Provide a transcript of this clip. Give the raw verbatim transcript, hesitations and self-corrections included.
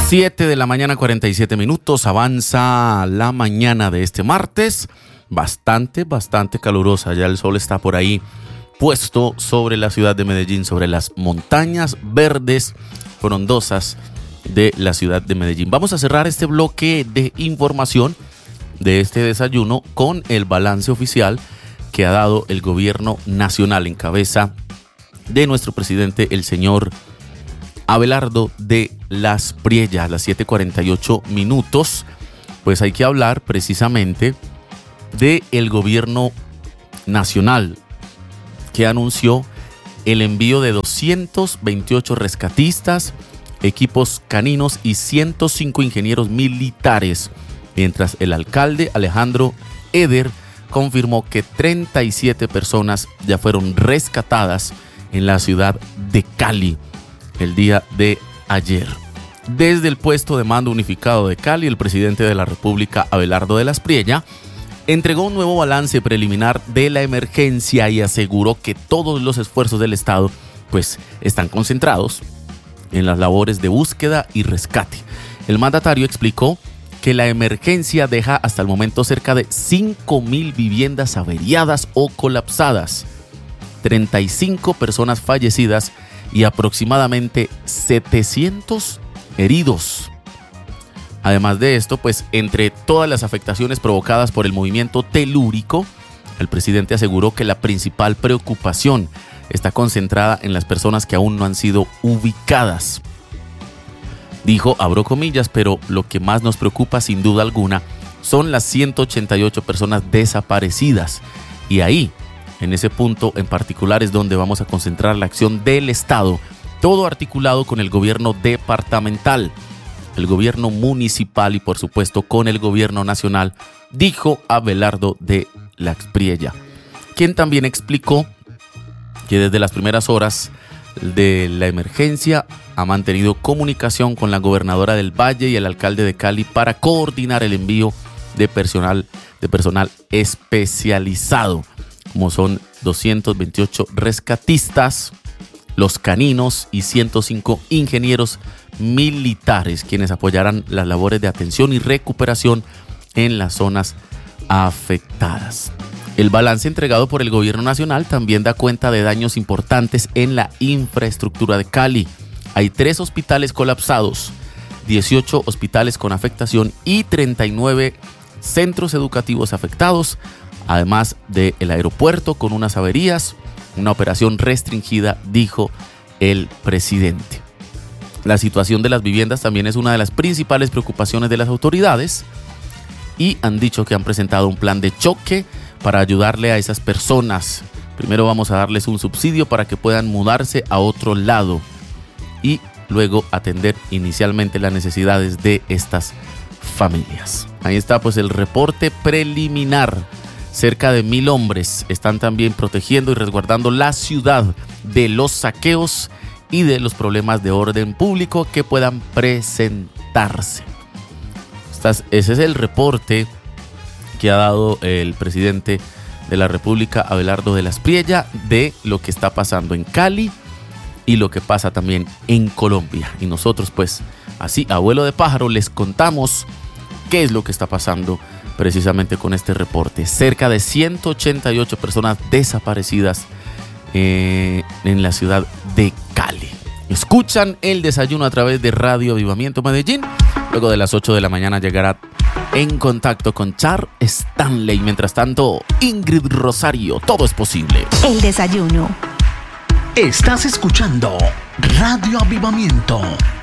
siete de la mañana, cuarenta y siete minutos. Avanza la mañana de este martes. Bastante, bastante calurosa. Ya el sol está por ahí puesto sobre la ciudad de Medellín, sobre las montañas verdes frondosas de la ciudad de Medellín. Vamos a cerrar este bloque de información de este desayuno con el balance oficial que ha dado el gobierno nacional en cabeza de nuestro presidente, el señor Abelardo de las Priella. A las siete cuarenta y ocho minutos, pues hay que hablar precisamente del gobierno nacional, que anunció el envío de doscientos veintiocho rescatistas, equipos caninos y ciento cinco ingenieros militares, mientras el alcalde Alejandro Eder confirmó que treinta y siete personas ya fueron rescatadas en la ciudad de Cali el día de ayer. Desde el puesto de mando unificado de Cali, el presidente de la República, Abelardo de las Priella, entregó un nuevo balance preliminar de la emergencia y aseguró que todos los esfuerzos del Estado pues están concentrados en las labores de búsqueda y rescate. El mandatario explicó que la emergencia deja hasta el momento cerca de cinco mil viviendas averiadas o colapsadas, treinta y cinco personas fallecidas y aproximadamente setecientos heridos. Además de esto, pues entre todas las afectaciones provocadas por el movimiento telúrico, el presidente aseguró que la principal preocupación está concentrada en las personas que aún no han sido ubicadas. Dijo, abro comillas, pero lo que más nos preocupa sin duda alguna son las ciento ochenta y ocho personas desaparecidas. Y ahí, en ese punto en particular, es donde vamos a concentrar la acción del Estado, todo articulado con el gobierno departamental, el gobierno municipal y por supuesto con el gobierno nacional, dijo Abelardo de las Priella, quien también explicó que desde las primeras horas de la emergencia ha mantenido comunicación con la gobernadora del Valle y el alcalde de Cali para coordinar el envío de personal, de personal especializado, como son doscientos veintiocho rescatistas, los caninos y ciento cinco ingenieros militares, quienes apoyarán las labores de atención y recuperación en las zonas afectadas. El balance entregado por el gobierno nacional también da cuenta de daños importantes en la infraestructura de Cali. Hay tres hospitales colapsados, dieciocho hospitales con afectación y treinta y nueve centros educativos afectados, además del aeropuerto con unas averías, una operación restringida, dijo el presidente. La situación de las viviendas también es una de las principales preocupaciones de las autoridades y han dicho que han presentado un plan de choque para ayudarle a esas personas. Primero vamos a darles un subsidio para que puedan mudarse a otro lado y luego atender inicialmente las necesidades de estas familias. Ahí está pues el reporte preliminar. Cerca de mil hombres están también protegiendo y resguardando la ciudad de los saqueos y de los problemas de orden público que puedan presentarse. Estas, ese es el reporte que ha dado el presidente de la República, Abelardo de las Priella, de lo que está pasando en Cali y lo que pasa también en Colombia. Y nosotros pues así, a vuelo de pájaro, les contamos qué es lo que está pasando precisamente con este reporte. Cerca de ciento ochenta y ocho personas desaparecidas eh, en la ciudad de Cali. Escuchan el desayuno a través de Radio Avivamiento Medellín. Luego de las ocho de la mañana llegará En Contacto con Char Stanley. Mientras tanto, Ingrid Rosario, todo es posible. El desayuno. Estás escuchando Radio Avivamiento.